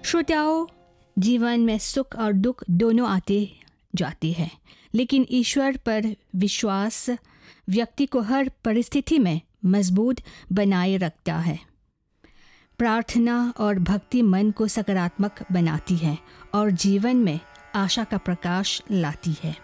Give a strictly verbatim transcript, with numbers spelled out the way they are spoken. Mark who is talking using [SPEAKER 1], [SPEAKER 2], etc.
[SPEAKER 1] श्रोताओं, जीवन में सुख और दुख दोनों आते जाते हैं, लेकिन ईश्वर पर विश्वास व्यक्ति को हर परिस्थिति में मजबूत बनाए रखता है। प्रार्थना और भक्ति मन को सकारात्मक बनाती है और जीवन में आशा का प्रकाश लाती है।